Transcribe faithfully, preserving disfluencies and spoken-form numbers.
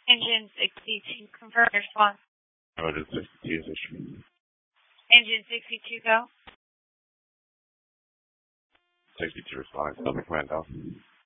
Engine sixty-two, confirm your response. Engine sixty-two is issued. Engine sixty-two, go. sixty-two responding, Summit Command Alpha.